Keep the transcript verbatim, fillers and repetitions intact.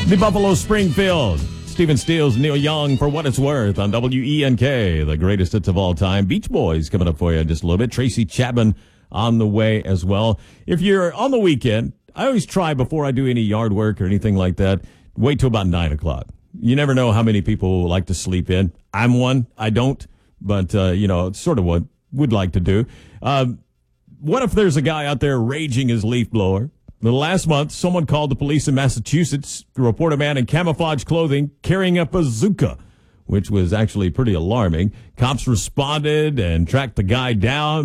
The Buffalo Springfield. Stephen Stills, Neil Young for What It's Worth on W E N K, the greatest hits of all time. Beach Boys coming up for you in just a little bit. Tracy Chapman on the way as well. If you're on the weekend, I always try before I do any yard work or anything like that, wait till about nine o'clock. You never know how many people like to sleep in. I'm one. I don't, but, uh, you know, it's sort of what would like to do. Uh, what if there's a guy out there raging his leaf blower? The last month, someone called the police in Massachusetts to report a man in camouflage clothing carrying a bazooka, which was actually pretty alarming. Cops responded and tracked the guy down.